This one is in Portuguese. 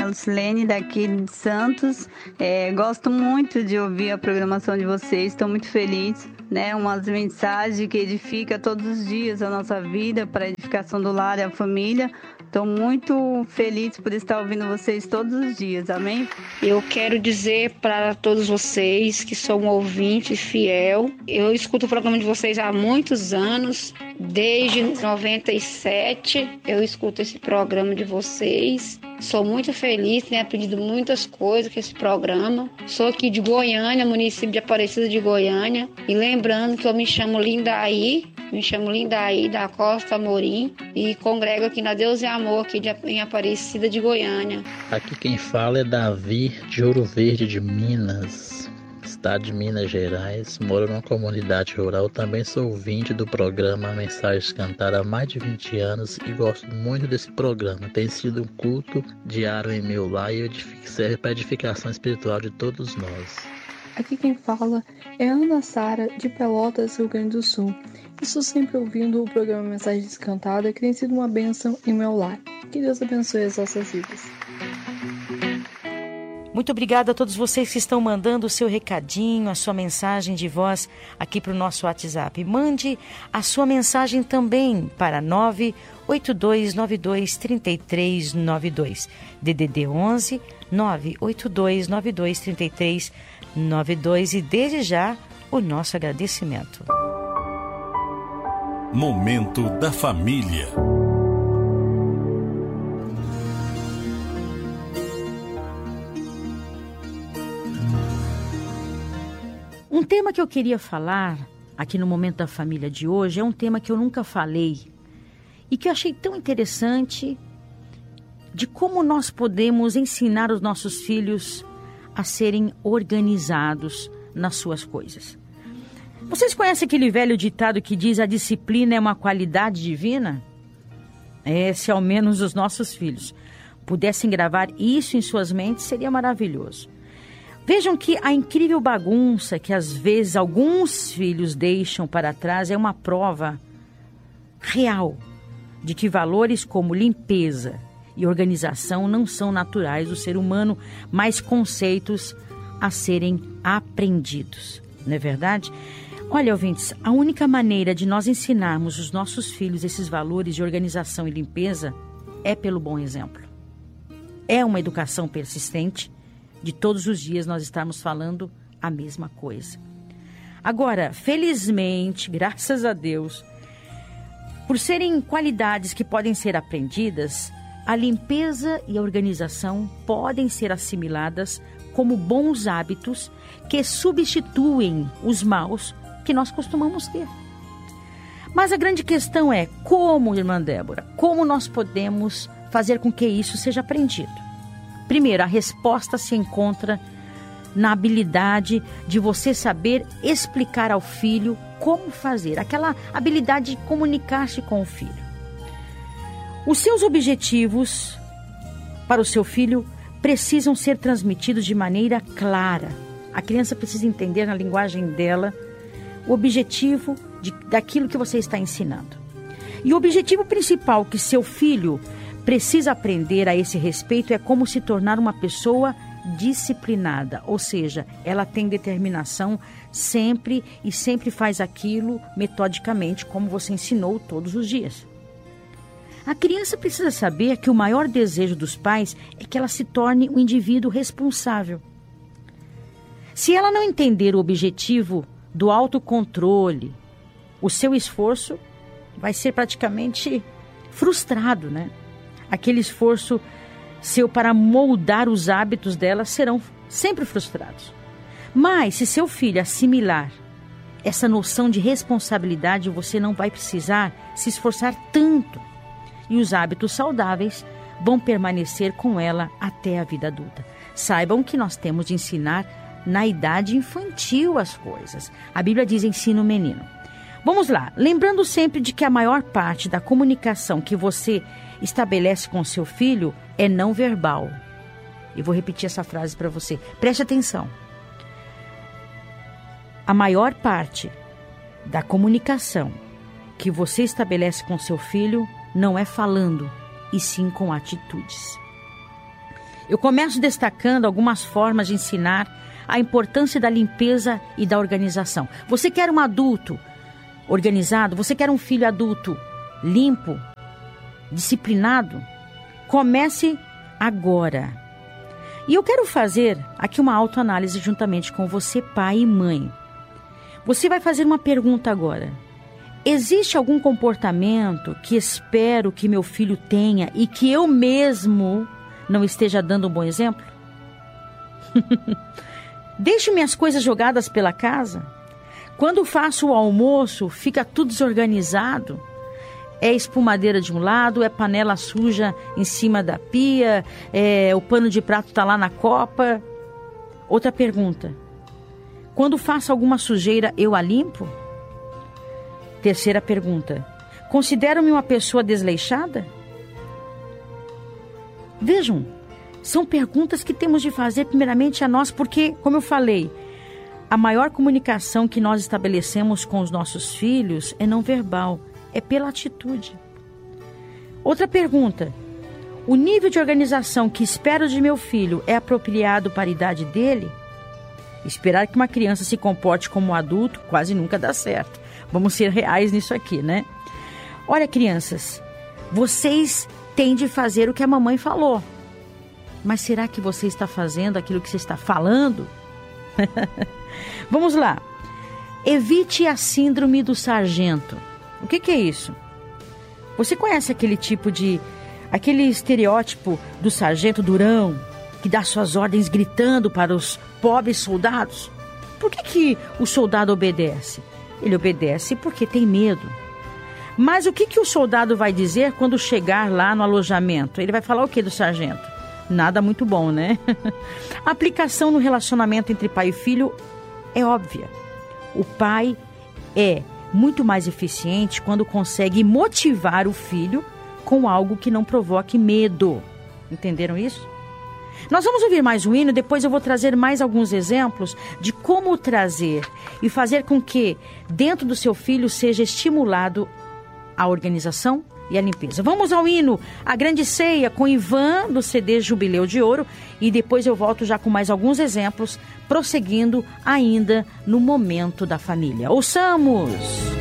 a Lucilene, daqui de Santos. Gosto muito de ouvir a programação de vocês, estou muito feliz, né? Umas mensagens que edificam todos os dias a nossa vida, para a edificação do lar e a família. Estou muito feliz por estar ouvindo vocês todos os dias, amém? Eu quero dizer para todos vocês que sou um ouvinte fiel. Eu escuto o programa de vocês há muitos anos, desde 97 eu escuto esse programa de vocês. Sou muito feliz, tenho aprendido muitas coisas com esse programa. Sou aqui de Goiânia, município de Aparecida de Goiânia. E lembrando que eu me chamo Lindaí da Costa Amorim e congrego aqui na Deus e Amor, aqui em Aparecida de Goiânia. Aqui quem fala é Davi, de Ouro Verde de Minas, estado de Minas Gerais. Moro numa comunidade rural, também sou ouvinte do programa Mensagens Cantadas há mais de 20 anos e gosto muito desse programa. Tem sido um culto diário em meu lar e serve para a edificação espiritual de todos nós. Aqui quem fala é Ana Sara, de Pelotas, Rio Grande do Sul. Estou sempre ouvindo o programa Mensagens Cantadas, que tem sido uma bênção em meu lar. Que Deus abençoe as nossas vidas. Muito obrigada a todos vocês que estão mandando o seu recadinho, a sua mensagem de voz aqui para o nosso WhatsApp. Mande a sua mensagem também para 982923392. DDD 11 982923392 e desde já o nosso agradecimento. Momento da Família. Um tema que eu queria falar aqui no Momento da Família de hoje é um tema que eu nunca falei e que eu achei tão interessante, de como nós podemos ensinar os nossos filhos a serem organizados nas suas coisas. Vocês conhecem aquele velho ditado que diz: a disciplina é uma qualidade divina? Se ao menos os nossos filhos pudessem gravar isso em suas mentes, seria maravilhoso. Vejam que a incrível bagunça que às vezes alguns filhos deixam para trás é uma prova real de que valores como limpeza e organização não são naturais do ser humano, mas conceitos a serem aprendidos. Não é verdade? Olha, ouvintes, a única maneira de nós ensinarmos os nossos filhos esses valores de organização e limpeza é pelo bom exemplo. É uma educação persistente, de todos os dias nós estarmos falando a mesma coisa. Agora, felizmente, graças a Deus, por serem qualidades que podem ser aprendidas, a limpeza e a organização podem ser assimiladas como bons hábitos que substituem os maus que nós costumamos ter. Mas a grande questão é como, irmã Débora, como nós podemos fazer com que isso seja aprendido? Primeiro, a resposta se encontra na habilidade de você saber explicar ao filho como fazer, aquela habilidade de comunicar-se com o filho. Os seus objetivos para o seu filho precisam ser transmitidos de maneira clara. A criança precisa entender na linguagem dela o objetivo daquilo que você está ensinando. E o objetivo principal que seu filho precisa aprender a esse respeito é como se tornar uma pessoa disciplinada, ou seja, ela tem determinação sempre e sempre faz aquilo metodicamente, como você ensinou todos os dias. A criança precisa saber que o maior desejo dos pais é que ela se torne um indivíduo responsável. Se ela não entender o objetivo do autocontrole, o seu esforço vai ser praticamente frustrado, né? Aquele esforço seu para moldar os hábitos dela serão sempre frustrados. Mas se seu filho assimilar essa noção de responsabilidade, você não vai precisar se esforçar tanto. E os hábitos saudáveis vão permanecer com ela até a vida adulta. Saibam que nós temos de ensinar na idade infantil as coisas. A Bíblia diz: ensina o menino. Vamos lá, lembrando sempre de que a maior parte da comunicação que você estabelece com seu filho é não verbal. Eu vou repetir essa frase para você. Preste atenção. A maior parte da comunicação que você estabelece com seu filho não é falando, e sim com atitudes. Eu começo destacando algumas formas de ensinar a importância da limpeza e da organização. Você quer um adulto organizado? Você quer um filho adulto limpo, disciplinado? Comece agora. E eu quero fazer aqui uma autoanálise juntamente com você, pai e mãe. Você vai fazer uma pergunta agora. Existe algum comportamento que espero que meu filho tenha e que eu mesmo não esteja dando um bom exemplo? Deixo minhas coisas jogadas pela casa? Quando faço o almoço, fica tudo desorganizado? É espumadeira de um lado, é panela suja em cima da pia, o pano de prato está lá na copa. Outra pergunta. Quando faço alguma sujeira, eu a limpo? Terceira pergunta. Considero-me uma pessoa desleixada? Vejam, são perguntas que temos de fazer primeiramente a nós, porque, como eu falei, a maior comunicação que nós estabelecemos com os nossos filhos é não verbal, é pela atitude. Outra pergunta. O nível de organização que espero de meu filho é apropriado para a idade dele? Esperar que uma criança se comporte como um adulto quase nunca dá certo. Vamos ser reais nisso aqui, né? Olha, crianças, vocês têm de fazer o que a mamãe falou. Mas será que você está fazendo aquilo que você está falando? Vamos lá. Evite a síndrome do sargento. O que é isso? Você conhece aquele estereótipo do sargento durão, que dá suas ordens gritando para os pobres soldados? Por que o soldado obedece? Ele obedece porque tem medo. Mas o que o soldado vai dizer quando chegar lá no alojamento? Ele vai falar o que do sargento? Nada muito bom, né? A aplicação no relacionamento entre pai e filho é óbvia. O pai é muito mais eficiente quando consegue motivar o filho com algo que não provoque medo. Entenderam isso? Nós vamos ouvir mais um hino, depois eu vou trazer mais alguns exemplos de como trazer e fazer com que dentro do seu filho seja estimulado a organização e a limpeza. Vamos ao hino A Grande Ceia com Ivan do CD Jubileu de Ouro e depois eu volto já com mais alguns exemplos, prosseguindo ainda no momento da família. Ouçamos!